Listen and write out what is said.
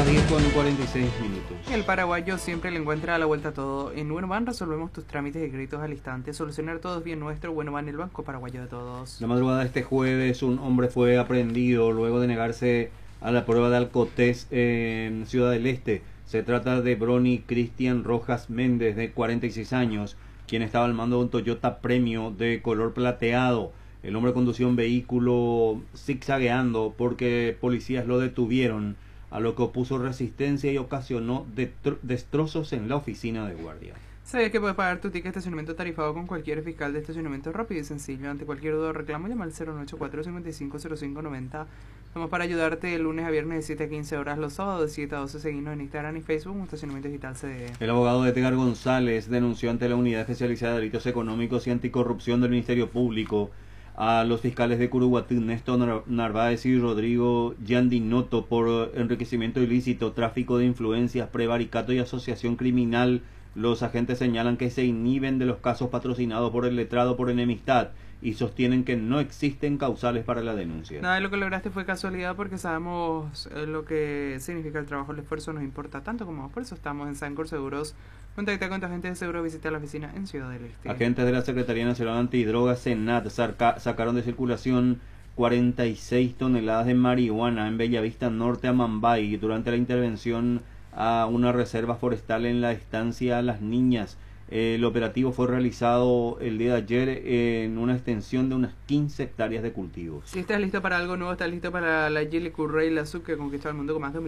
las 10:46. El paraguayo siempre le encuentra a la vuelta a todo. En Buenoban resolvemos tus trámites de créditos al instante. Solucionar todo es bien nuestro. Buenoban, el banco paraguayo de todos. La madrugada de este jueves, un hombre fue aprehendido luego de negarse a la prueba de alcotés en Ciudad del Este. Se trata de Brony Cristian Rojas Méndez, de 46 años, quien estaba al mando de un Toyota Premio de color plateado. El hombre conducía un vehículo zigzagueando porque policías lo detuvieron, a lo que opuso resistencia y ocasionó destrozos en la oficina de guardia. ¿Sabías que puedes pagar tu ticket de estacionamiento tarifado con cualquier fiscal de estacionamiento rápido y sencillo? Ante cualquier duda o reclamo, llama al 094-550590. Estamos para ayudarte de lunes a viernes de 7 a 15 horas, los sábados de 7 a 12. Seguinos en Instagram y Facebook, Estacionamiento Digital CDE. El abogado de Edgar González denunció ante la Unidad Especializada de Delitos Económicos y Anticorrupción del Ministerio Público a los fiscales de Curuguatí, Néstor Narváez y Rodrigo Yandinoto, por enriquecimiento ilícito, tráfico de influencias, prevaricato y asociación criminal. Los agentes señalan que se inhiben de los casos patrocinados por el letrado por enemistad y sostienen que no existen causales para la denuncia. Nada de lo que lograste fue casualidad, porque sabemos lo que significa el trabajo. El esfuerzo nos importa tanto como vos. Por eso estamos en Sancor Seguros. Contacta con tu agente de seguro, visita la oficina en Ciudad del Este. Agentes de la Secretaría Nacional Antidrogas, SENAT, sacaron de circulación 46 toneladas de marihuana en Bellavista Norte, Amambay, durante la intervención a una reserva forestal en la estancia Las Niñas. El operativo fue realizado el día de ayer en una extensión de unas 15 hectáreas de cultivos. Si estás listo para algo nuevo, estás listo para la Gili Currey, la sub que conquistó el mundo con más de